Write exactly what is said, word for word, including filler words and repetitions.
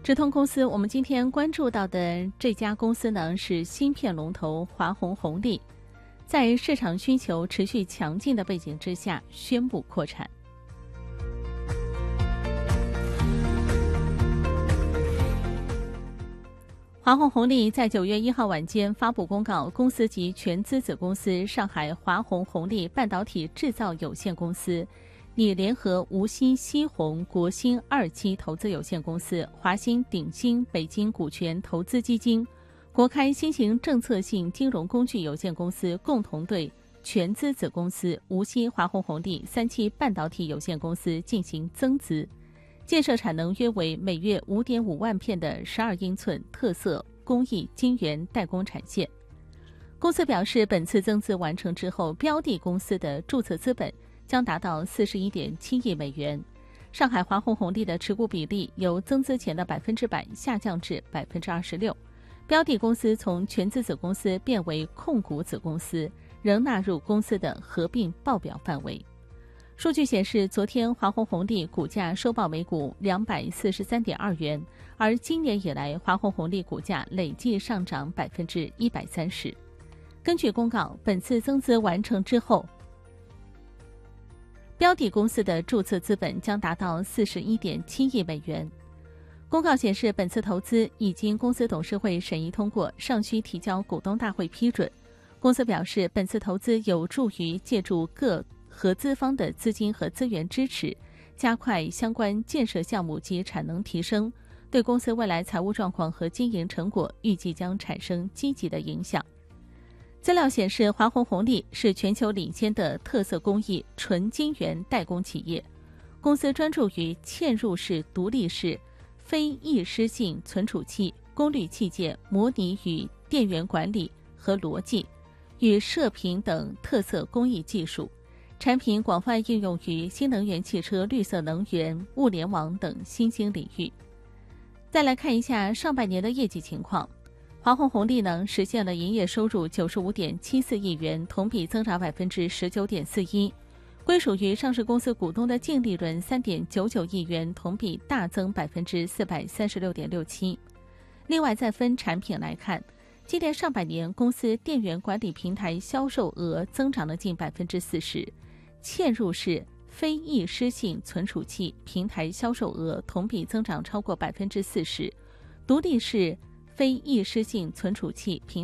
直通公司，我们今天关注到的这家公司呢，是芯片龙头华虹红利，在市场需求持续强劲的背景之下，宣布扩产。华虹红利在九月一号晚间发布公告，公司及全资子公司上海华虹红利半导体制造有限公司拟联合无锡西虹国兴二期投资有限公司、华兴鼎新北京股权投资基金、国开新型政策性金融工具有限公司共同对全资子公司无锡华虹红利三期半导体有限公司进行增资，建设产能约为每月 五点五万片的十二英寸特色工艺晶圆代工产线。公司表示，本次增资完成之后，标的公司的注册资本将达到 四十一点七亿美元。上海华虹红利的持股比例由增资前的百分之百下降至百分之二十六，标的公司从全资子公司变为控股子公司，仍纳入公司的合并报表范围。数据显示，昨天华虹红利股价收报每股两百四十三点二元，而今年以来华虹红利股价累计上涨百分之一百三十。根据公告，本次增资完成之后，标的公司的注册资本将达到 四十一点七亿美元。公告显示，本次投资已经公司董事会审议通过，尚需提交股东大会批准。公司表示，本次投资有助于借助各合资方的资金和资源支持，加快相关建设项目及产能提升，对公司未来财务状况和经营成果预计将产生积极的影响。资料显示，华虹红利是全球领先的特色工艺纯晶圆代工企业，公司专注于嵌入式独立式非易失性存储器、功率器件模拟与电源管理和逻辑与射频等特色工艺技术，产品广泛应用于新能源汽车、绿色能源、物联网等新兴领域。再来看一下上半年的业绩情况，华虹红利呢实现了营业收入 九十五点七四亿元，同比增长 百分之十九点四一， 归属于上市公司股东的净利润 三点九九亿元，同比大增 百分之四百三十六点六七。 另外再分产品来看，今年上半年公司电源管理平台销售额增长了近 百分之四十， 嵌入式非易失性存储器平台销售额同比增长超过 百分之四十， 独立式非易失性存储器平